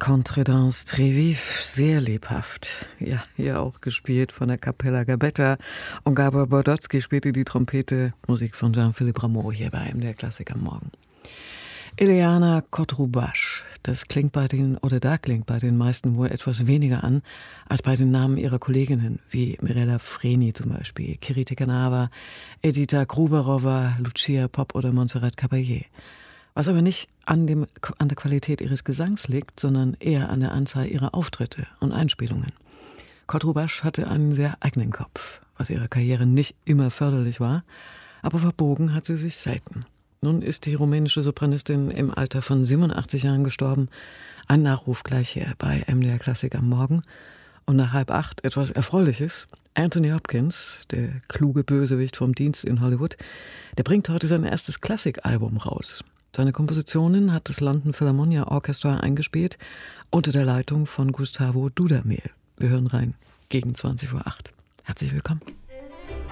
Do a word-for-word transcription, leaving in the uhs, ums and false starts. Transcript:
Contredanse très vif, sehr lebhaft. Ja, hier auch gespielt von der Capella Gabetta. Und Gabor Bordotsky spielte die Trompete. Musik von Jean-Philippe Rameau hier bei M D R Klassik am Morgen. Ileana Cotrubas, das klingt bei den, oder da klingt bei den meisten wohl etwas weniger an, als bei den Namen ihrer Kolleginnen, wie Mirella Freni zum Beispiel, Kiriti Kanava, Edita Gruberova, Lucia Popp oder Montserrat Caballé. Was aber nicht an, dem, an der Qualität ihres Gesangs liegt, sondern eher an der Anzahl ihrer Auftritte und Einspielungen. Cotrubas hatte einen sehr eigenen Kopf, was ihrer Karriere nicht immer förderlich war, aber verbogen hat sie sich selten. Nun ist die rumänische Sopranistin im Alter von siebenundachtzig Jahren gestorben. Ein Nachruf gleich hier bei M D R Klassik am Morgen. Und nach halb acht etwas Erfreuliches. Anthony Hopkins, der kluge Bösewicht vom Dienst in Hollywood, der bringt heute sein erstes Klassikalbum raus. Seine Kompositionen hat das London Philharmonia Orchestra eingespielt unter der Leitung von Gustavo Dudamel. Wir hören rein gegen zwanzig Uhr acht. Herzlich willkommen.